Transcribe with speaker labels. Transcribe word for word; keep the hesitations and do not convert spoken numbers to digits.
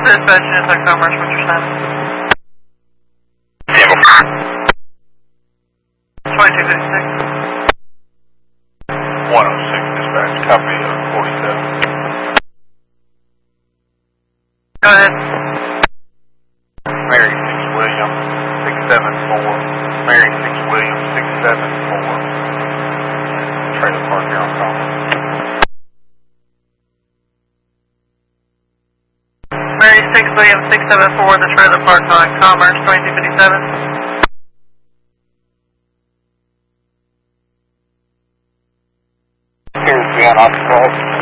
Speaker 1: Dispatch, Inside Commerce, what's your status? twenty-two fifty-six.
Speaker 2: one oh six dispatch, copy of forty-seven.
Speaker 1: Go ahead.
Speaker 2: Mary six William, six seven four. Mary six William, six seven four. Trailer park here on Commerce.
Speaker 1: Mary six William, six seven four, the trailer park on Commerce, twenty-two fifty-seven.
Speaker 2: Here's Jan, I'll call.